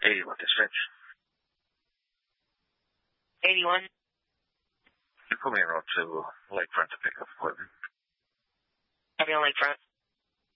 81 dispatch. 81. You put me en route to Lakefront to pick up equipment. I'll be on Lakefront.